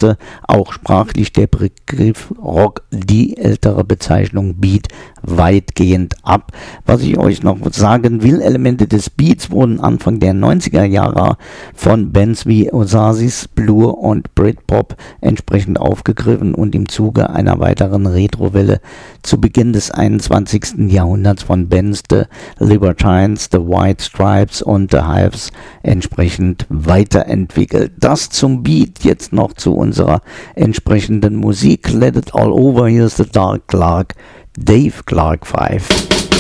musste auch sprachlich der Begriff Rock die ältere Bezeichnung Beat weitgehend ab. Was ich euch noch sagen will, Elemente des Beats wurden Anfang der 90er Jahre von Bands wie Oasis, Blur und Britpop entsprechend aufgegriffen und im Zuge einer weiteren Retrowelle zu Beginn des 21. Jahrhunderts von Bands The Libertines, The White Stripes und The Hives entsprechend weiterentwickelt. Das zum Beat, jetzt noch zu unserer entsprechenden Musik. Let It All Over, hier ist The Dark Clark, Dave Clark 5.